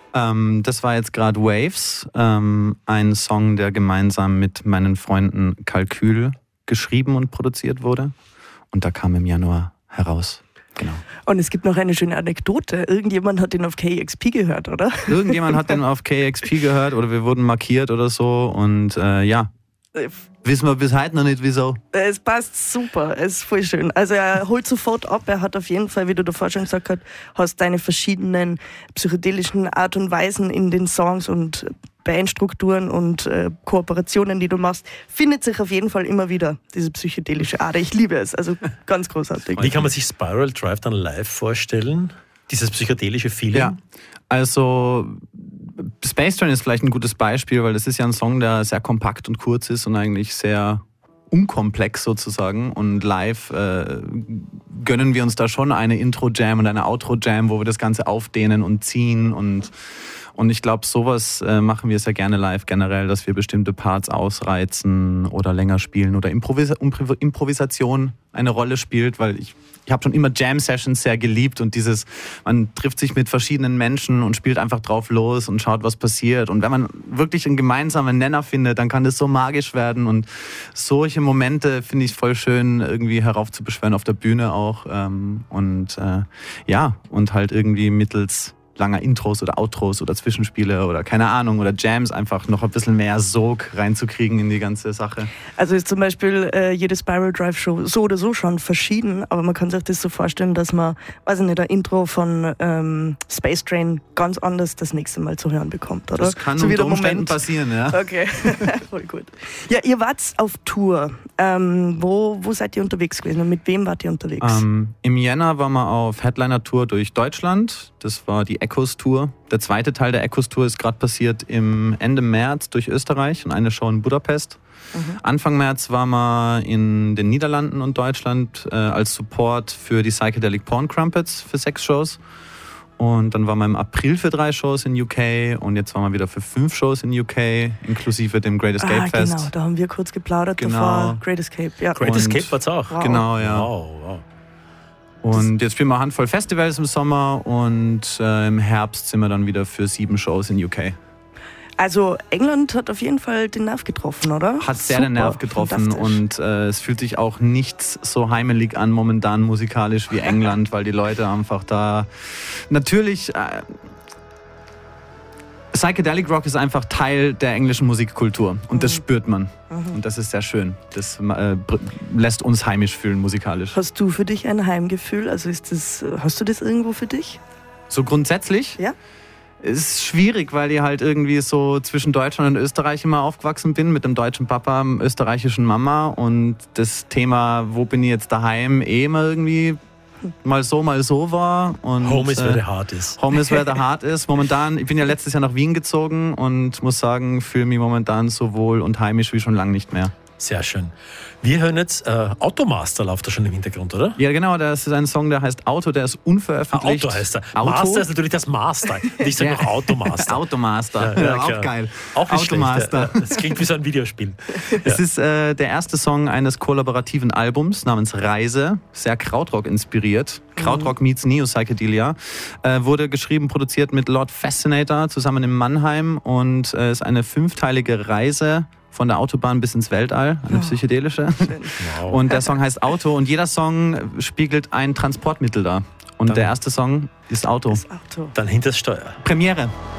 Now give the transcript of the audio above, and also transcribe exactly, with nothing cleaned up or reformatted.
Ähm, das war jetzt gerade Waves, ähm, ein Song, der gemeinsam mit meinen Freunden Kalkül geschrieben und produziert wurde. Und da kam im Januar heraus. Genau. Und es gibt noch eine schöne Anekdote. Irgendjemand hat den auf K X P gehört, oder? Irgendjemand hat den auf K X P gehört oder wir wurden markiert oder so. Und äh, ja, wissen wir bis heute noch nicht, wieso. Es passt super, es ist voll schön. Also er holt sofort ab, er hat auf jeden Fall, wie du davor schon gesagt hast, hast deine verschiedenen psychedelischen Art und Weisen in den Songs und Bandstrukturen und äh, Kooperationen, die du machst, findet sich auf jeden Fall immer wieder diese psychedelische Ader. Ich liebe es, also ganz großartig. Wie kann man sich Spiral Drive dann live vorstellen? Dieses psychedelische Feeling? Ja, also Space Train ist vielleicht ein gutes Beispiel, weil das ist ja ein Song, der sehr kompakt und kurz ist und eigentlich sehr unkomplex sozusagen. Und live äh, gönnen wir uns da schon eine Intro-Jam und eine Outro-Jam, wo wir das Ganze aufdehnen und ziehen. Und, und ich glaube, sowas äh, machen wir sehr gerne live generell, dass wir bestimmte Parts ausreizen oder länger spielen oder Improvis- Improvisation eine Rolle spielt, weil ich Ich habe schon immer Jam-Sessions sehr geliebt und dieses, man trifft sich mit verschiedenen Menschen und spielt einfach drauf los und schaut, was passiert. Und wenn man wirklich einen gemeinsamen Nenner findet, dann kann das so magisch werden. Und solche Momente finde ich voll schön, irgendwie heraufzubeschwören auf der Bühne auch. Und äh, ja, und halt irgendwie mittels langer Intros oder Outros oder Zwischenspiele oder keine Ahnung oder Jams einfach noch ein bisschen mehr Sog reinzukriegen in die ganze Sache. Also ist zum Beispiel äh, jede Spiral Drive Show so oder so schon verschieden, aber man kann sich das so vorstellen, dass man, weiß ich nicht, ein Intro von ähm, Space Train ganz anders das nächste Mal zu hören bekommt, oder? Das kann so unter Umständen passieren, ja. Okay, voll gut. Ja, ihr wart auf Tour. Ähm, wo, wo seid ihr unterwegs gewesen und mit wem wart ihr unterwegs? Ähm, Im Jänner waren wir auf Headliner-Tour durch Deutschland. Das war die Echos-Tour. Der zweite Teil der Echos-Tour ist gerade passiert im Ende März durch Österreich und eine Show in Budapest. Mhm. Anfang März waren wir in den Niederlanden und Deutschland äh, als Support für die Psychedelic Porn Crumpets für sechs Shows. Und dann waren wir im April für drei Shows in U K und jetzt waren wir wieder für fünf Shows in U K, inklusive dem Great Escape ah, Fest. Genau, da haben wir kurz geplaudert genau. davor. Great Escape, ja. Great Escape war's auch? Wow. Genau, ja. Wow, wow. Und jetzt spielen wir eine Handvoll Festivals im Sommer und äh, im Herbst sind wir dann wieder für sieben Shows in U K. Also England hat auf jeden Fall den Nerv getroffen, oder? Hat sehr den Nerv getroffen und äh, es fühlt sich auch nichts so heimelig an momentan musikalisch wie England, weil die Leute einfach da natürlich... Äh, Psychedelic Rock ist einfach Teil der englischen Musikkultur und mhm. das spürt man mhm. und das ist sehr schön. Das äh, lässt uns heimisch fühlen musikalisch. Hast du für dich ein Heimgefühl? Also ist das, hast du das irgendwo für dich? So grundsätzlich? Ja. Ist schwierig, weil ich halt irgendwie so zwischen Deutschland und Österreich immer aufgewachsen bin, mit dem deutschen Papa, dem österreichischen Mama und das Thema, wo bin ich jetzt daheim, eh immer irgendwie mal so, mal so war. Und, Home is where the äh, heart is. Home is where the heart is. Momentan, ich bin ja letztes Jahr nach Wien gezogen und muss sagen, fühle mich momentan so wohl und heimisch wie schon lange nicht mehr. Sehr schön. Wir hören jetzt äh, Automaster, läuft da schon im Hintergrund, oder? Ja, genau, das ist ein Song, der heißt Auto, der ist unveröffentlicht. Ah, Auto heißt er. Auto? Master ist natürlich das Master. Und ich sage ja. noch Automaster. Automaster, ja, ja, ja, auch geil. Auch nicht Automaster. schlecht. Ja. Das klingt wie so ein Videospiel. Es ja. ist äh, der erste Song eines kollaborativen Albums namens Reise, sehr Krautrock inspiriert. Krautrock meets Neo-Psychedelia. Äh, wurde geschrieben, produziert mit Lord Fascinator zusammen in Mannheim und äh, ist eine fünfteilige Reise von der Autobahn bis ins Weltall, eine oh. psychedelische. Wow. Und der Song heißt Auto und jeder Song spiegelt ein Transportmittel dar. Und dann der erste Song ist Auto. Das Auto. Dann hinter das Steuer. Premiere.